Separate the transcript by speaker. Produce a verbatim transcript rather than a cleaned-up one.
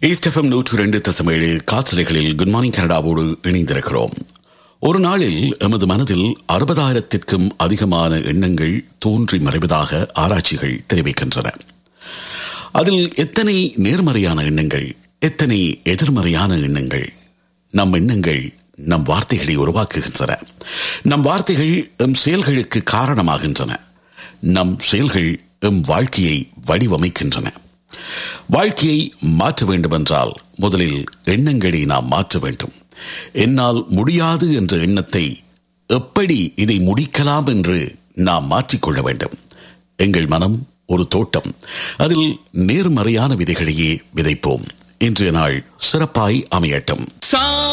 Speaker 1: East FM நூற்று இரண்டு தசம் ஏழு காற்றலைகளில் குட் மார்னிங் கனடாவோடு இணைந்திருக்கிறோம். ஒரு நாளில் எமது மனதில் அறுபதாயிரத்திற்கும் அதிகமான எண்ணங்கள் தோன்றி மறைவதாக ஆராய்ச்சிகள் தெரிவிக்கின்றன. அதில் எத்தனை நேர்மறையான எண்ணங்கள், எத்தனை எதிர்மறையான எண்ணங்கள். நம் எண்ணங்கள் நம் வார்த்தைகளை உருவாக்குகின்றன. நம் வார்த்தைகள் எம் செயல்களுக்கு காரணமாகின்றன. நம் செயல்கள் எம் வாழ்க்கையை வடிவமைக்கின்றன. வாழ்க்கையை மாற்ற வேண்டுமென்றால் முதலில் எண்ணங்களை நாம் மாற்ற வேண்டும். என்னால் முடியாது என்ற எண்ணத்தை எப்படி இதை முடிக்கலாம் என்று நாம் மாற்றிக்கொள்ள வேண்டும். எங்கள் மனம் ஒரு தோட்டம். அதில் நேர்மறையான விதைகளையே விதைப்போம். இன்றைய நாள் சிறப்பாய் அமையட்டும்.